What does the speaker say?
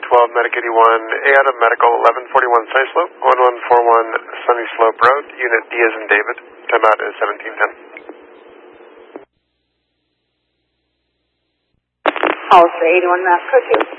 12 Medic 81, AATA Medical 1141 Sunny Slope, 1141 Sunny Slope Road, Unit D as in David, timeout is 1710. Hollister 81 Mass, curfew.